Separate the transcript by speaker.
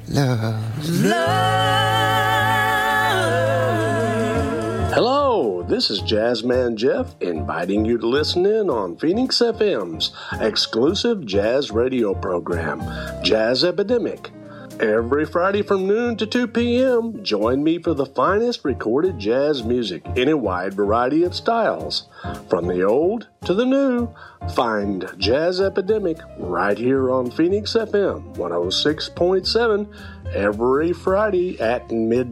Speaker 1: Hello, this is Jazzman Jeff inviting you to listen in on Phoenix FM's exclusive jazz radio program, Jazz Epidemic. Every Friday from noon to 2 p.m., join me for the finest recorded jazz music in a wide variety of styles. From the old to the new, find Jazz Epidemic right here on Phoenix FM 106.7 every Friday at midnight.